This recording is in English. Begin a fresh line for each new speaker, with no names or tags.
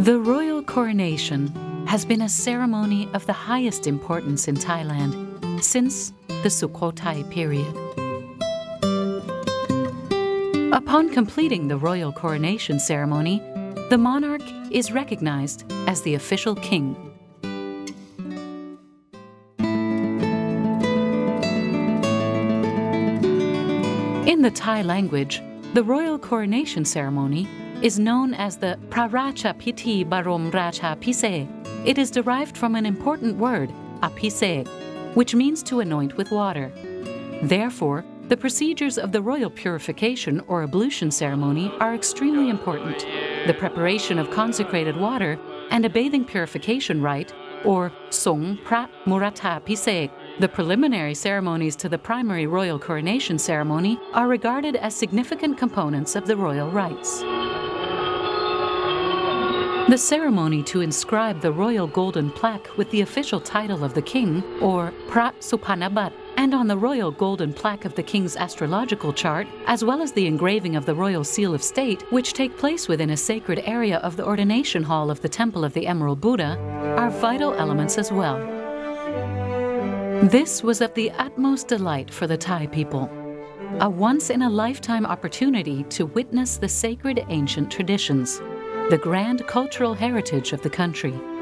The royal coronation has been a ceremony of the highest importance in Thailand since the Sukhothai period. Upon completing the royal coronation ceremony, the monarch is recognized as the official king. In the Thai language, the royal coronation ceremony is known as the Praracha Pithi Barom Racha Pisek. It is derived from an important word, apisek, which means to anoint with water. Therefore, the procedures of the royal purification or ablution ceremony are extremely important. The preparation of consecrated water and a bathing purification rite, or Song Pra Murata Pisek, the preliminary ceremonies to the primary royal coronation ceremony, are regarded as significant components of the royal rites. The ceremony to inscribe the royal golden plaque with the official title of the king, or Prat Supanabat, and on the royal golden plaque of the king's astrological chart, as well as the engraving of the royal seal of state, which take place within a sacred area of the ordination hall of the Temple of the Emerald Buddha, are vital elements as well. This was of the utmost delight for the Thai people, a once-in-a-lifetime opportunity to witness the sacred ancient traditions, the grand cultural heritage of the country.